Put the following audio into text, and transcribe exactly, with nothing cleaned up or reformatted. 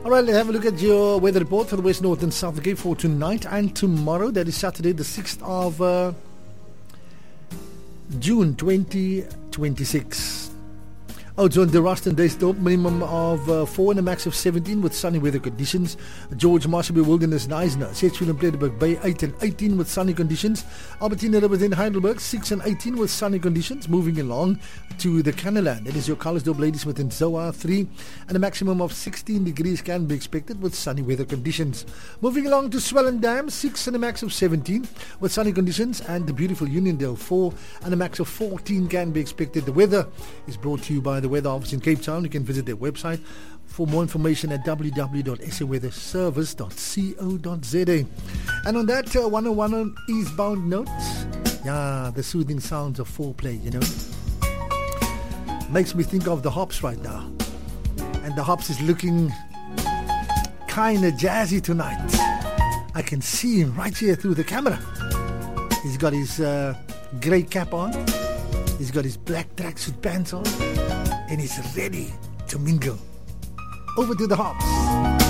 All right, let's have a look at your weather report for the West, North and South Cape for tonight and tomorrow. That is Saturday, the sixth of uh, June twenty twenty-six. Oh, John De Ruston Daystop, minimum of uh, four and a max of seventeen with sunny weather conditions. George Marshaby Wilderness Neisner, Sedgefield and Plettenberg Bay eight and eighteen with sunny conditions. Albertina Riverton Heidelberg six and eighteen with sunny conditions. Moving along to the Canaland, it is your Carlersdorp Ladysmith and Zoa three and a maximum of sixteen degrees can be expected with sunny weather conditions. Moving along to Swellendam, six and a max of seventeen with sunny conditions, and the beautiful Uniondale four and a max of fourteen can be expected. The weather is brought to you by the Weather Office in Cape Town. You can visit their website for more information at w w w dot s a weather service dot co dot z a. And on that uh, one oh one on eastbound note, yeah, the soothing sounds of foreplay, you know, makes me think of the Hops right now. And the Hops is looking kind of jazzy tonight. I can see him right here through the camera. He's got his uh, grey cap on. He's got his black tracksuit pants on. And he's ready to mingle. Over to the Hops.